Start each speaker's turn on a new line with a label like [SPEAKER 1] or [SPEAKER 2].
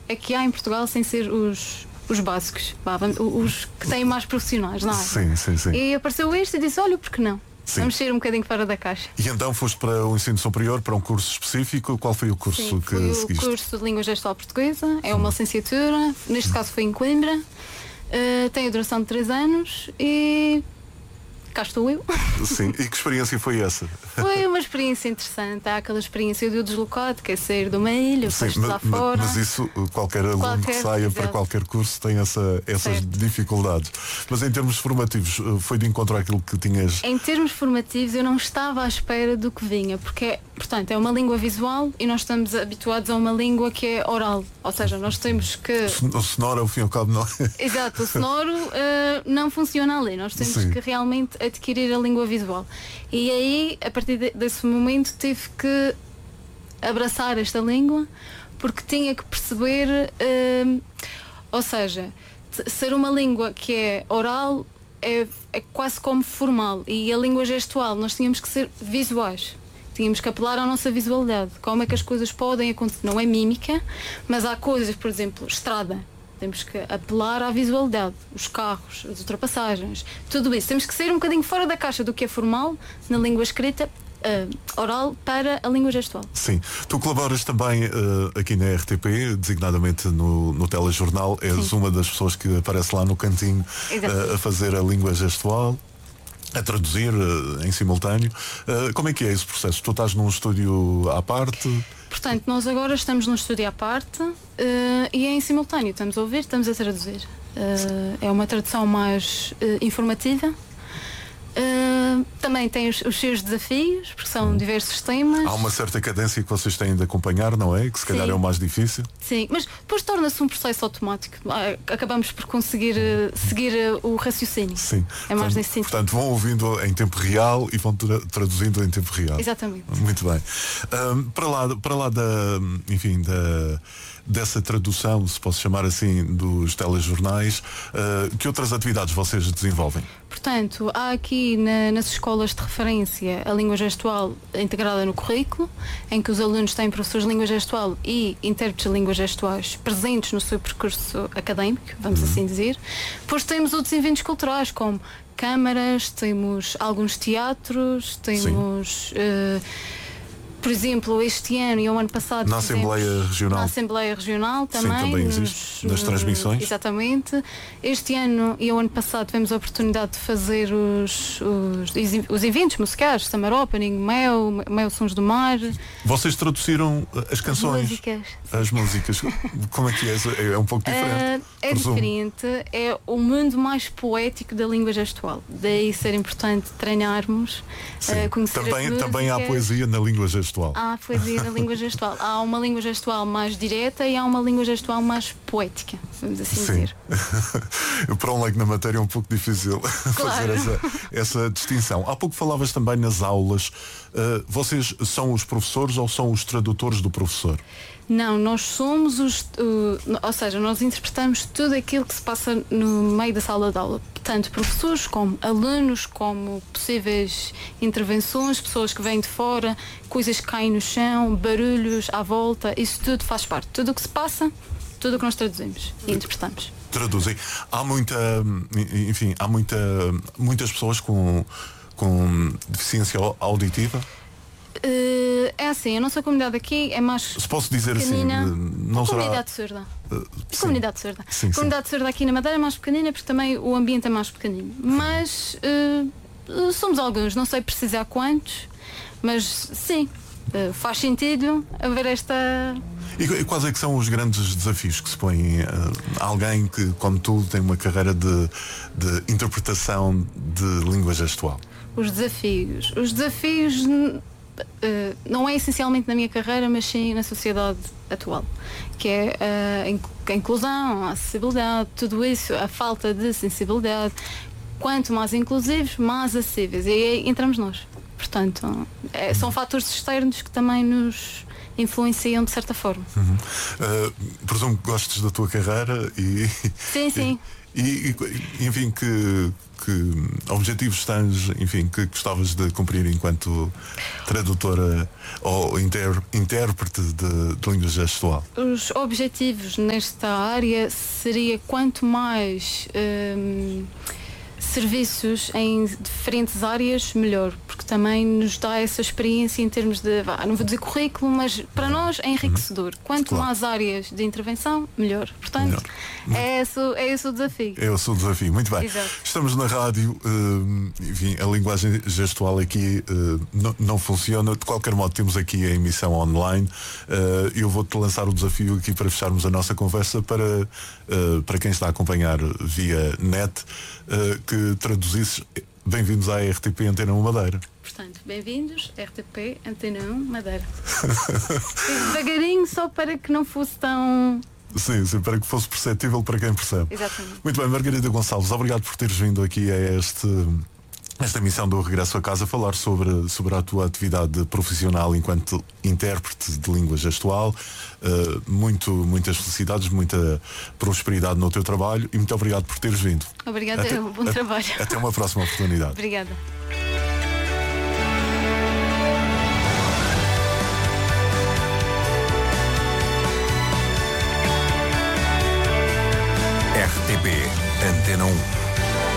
[SPEAKER 1] que há em Portugal sem ser os básicos, os que têm mais profissionais, não é?
[SPEAKER 2] Sim.
[SPEAKER 1] E apareceu este e disse, olha, por que não?
[SPEAKER 2] Sim.
[SPEAKER 1] Vamos sair um bocadinho fora da caixa.
[SPEAKER 2] E então foste para o ensino superior, para um curso específico. Qual foi o curso que seguiste?
[SPEAKER 1] O curso de Língua Gestual Portuguesa, é uma licenciatura, neste caso foi em Coimbra, tem a duração de 3 anos e cá estou eu.
[SPEAKER 2] Sim, e que experiência foi essa?
[SPEAKER 1] Foi uma experiência interessante. Há aquela experiência do deslocado, que é sair de uma ilha, depois lá fora.
[SPEAKER 2] Mas isso, qualquer aluno que saia para qualquer curso tem essas dificuldades. Mas em termos formativos, foi de encontro àquilo que tinhas?
[SPEAKER 1] Em termos formativos, eu não estava à espera do que vinha, porque, portanto, é uma língua visual e nós estamos habituados a uma língua que é oral. Ou seja, nós temos que...
[SPEAKER 2] O sonoro, ao fim e ao cabo, não é?
[SPEAKER 1] Exato, o sonoro não funciona ali. Nós temos que realmente adquirir a língua visual. E aí, a partir desse momento, tive que abraçar esta língua, porque tinha que perceber, ou seja, ser uma língua que é oral é quase como formal, e a língua gestual nós tínhamos que ser visuais. Tínhamos que apelar à nossa visualidade. Como é que as coisas podem acontecer? Não é mímica, mas há coisas, por exemplo, estrada. Temos que apelar à visualidade, os carros, as ultrapassagens, tudo isso. Temos que sair um bocadinho fora da caixa do que é formal na língua escrita, oral, para a língua gestual.
[SPEAKER 2] Sim. Tu colaboras também aqui na RTP, designadamente no telejornal. És uma das pessoas que aparece lá no cantinho a fazer a língua gestual, a traduzir em simultâneo. Como é que é esse processo? Tu estás num estúdio à parte?
[SPEAKER 1] Portanto, nós agora estamos num estúdio à parte e é em simultâneo. Estamos a ouvir, estamos a traduzir. É uma tradução mais informativa. Também tem os seus desafios, porque são diversos temas.
[SPEAKER 2] Há uma certa cadência que vocês têm de acompanhar, não é? Que se calhar é o mais difícil.
[SPEAKER 1] Sim, mas depois torna-se um processo automático. Acabamos por conseguir seguir o raciocínio.
[SPEAKER 2] Sim.
[SPEAKER 1] É mais nesse sentido.
[SPEAKER 2] Portanto, vão ouvindo em tempo real e vão traduzindo em tempo real.
[SPEAKER 1] Exatamente.
[SPEAKER 2] Muito bem. Para lá dessa tradução, se posso chamar assim, dos telejornais, que outras atividades vocês desenvolvem?
[SPEAKER 1] Portanto, há aqui nas escolas de referência a língua gestual integrada no currículo, em que os alunos têm professores de língua gestual e intérpretes de línguas gestuais presentes no seu percurso académico, vamos assim dizer. Depois temos outros eventos culturais, como câmaras, temos alguns teatros, temos... por exemplo, este ano e o ano passado
[SPEAKER 2] na Assembleia Regional.
[SPEAKER 1] Na Assembleia Regional também.
[SPEAKER 2] Sim, também existe. Nas transmissões.
[SPEAKER 1] Exatamente. Este ano e o ano passado tivemos a oportunidade de fazer os eventos musicais, Summer Opening, Mel Sons do Mar.
[SPEAKER 2] Vocês traduziram as canções? As músicas. Como é que é? É um pouco diferente.
[SPEAKER 1] É diferente. É o mundo mais poético da língua gestual. Daí ser importante treinarmos, conhecer as músicas.
[SPEAKER 2] Também há poesia na língua gestual.
[SPEAKER 1] Há poesia na língua gestual. Há uma língua gestual mais direta e há uma língua gestual mais poética, vamos assim dizer.
[SPEAKER 2] Para um leigo na matéria é um pouco difícil fazer essa distinção. Há pouco falavas também nas aulas. Vocês são os professores ou são os tradutores do professor?
[SPEAKER 1] Não, nós somos ou seja, nós interpretamos tudo aquilo que se passa no meio da sala de aula. Tanto professores como alunos, como possíveis intervenções, pessoas que vêm de fora, coisas que caem no chão, barulhos à volta, isso tudo faz parte. Tudo o que se passa, tudo o que nós traduzimos e interpretamos.
[SPEAKER 2] Traduzem. Há muitas pessoas com deficiência auditiva?
[SPEAKER 1] É assim, a nossa comunidade aqui é mais,
[SPEAKER 2] se posso dizer
[SPEAKER 1] pequenina,
[SPEAKER 2] assim, não será...
[SPEAKER 1] comunidade surda. Comunidade surda.
[SPEAKER 2] Sim,
[SPEAKER 1] comunidade surda aqui na Madeira é mais pequenina porque também o ambiente é mais pequenino. Mas somos alguns, não sei precisar quantos, mas sim, faz sentido haver esta...
[SPEAKER 2] E quais é que são os grandes desafios que se põem a alguém que, como tu, tem uma carreira de interpretação de língua gestual? Os desafios
[SPEAKER 1] não é essencialmente na minha carreira, mas sim na sociedade atual, que é a inclusão, a acessibilidade, tudo isso, a falta de sensibilidade. Quanto mais inclusivos, mais acessíveis, e aí entramos nós. Portanto, são fatores externos que também nos influenciam de certa forma.
[SPEAKER 2] Presumo que gostes da tua carreira e
[SPEAKER 1] sim.
[SPEAKER 2] E enfim, que objetivos tens, enfim, que gostavas de cumprir enquanto tradutora ou intérprete de língua gestual?
[SPEAKER 1] Os objetivos nesta área seria quanto mais serviços em diferentes áreas, melhor, porque também nos dá essa experiência em termos de, não vou dizer currículo, mas para nós é enriquecedor. Quanto mais áreas de intervenção, melhor. Portanto, é esse o desafio.
[SPEAKER 2] É esse o desafio, muito bem.
[SPEAKER 1] Exato.
[SPEAKER 2] Estamos na rádio, enfim, a linguagem gestual aqui não funciona. De qualquer modo, temos aqui a emissão online. Eu vou-te lançar o desafio aqui para fecharmos a nossa conversa para quem está a acompanhar via net, que traduzisses bem-vindos à RTP Antena 1 Madeira.
[SPEAKER 1] Portanto, bem-vindos, RTP Antena 1 Madeira. Devagarinho, só para que não fosse tão...
[SPEAKER 2] Sim, para que fosse perceptível para quem percebe.
[SPEAKER 1] Exatamente.
[SPEAKER 2] Muito bem, Margarida Gonçalves, obrigado por teres vindo aqui a esta emissão do Regresso a Casa, falar sobre a tua atividade profissional enquanto intérprete de língua gestual. Muitas felicidades, muita prosperidade no teu trabalho e muito obrigado por teres vindo.
[SPEAKER 1] Obrigada, bom trabalho.
[SPEAKER 2] Até uma próxima oportunidade.
[SPEAKER 1] Obrigada.